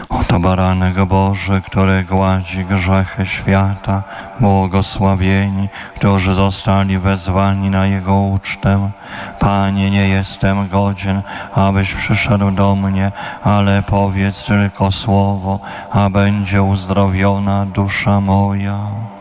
Oto baranek Boży, który gładzi grzechy świata. Błogosławieni, którzy zostali wezwani na Jego ucztę. Panie, nie jestem godzien, abyś przyszedł do mnie, ale powiedz tylko słowo, a będzie uzdrowiona dusza moja.